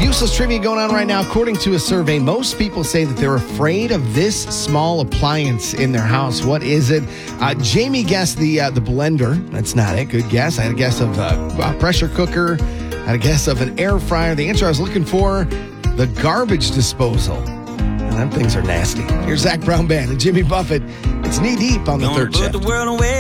Useless trivia going on right now. According to a survey, most people say that they're afraid of this small appliance in their house. What is it? Jamie guessed the blender. That's not it. Good guess. I had a guess of a pressure cooker. I had a guess of an air fryer. The answer I was looking for, the garbage disposal. And them things are nasty. Here's Zach Brown Band and Jimmy Buffett. It's knee deep on the third shift.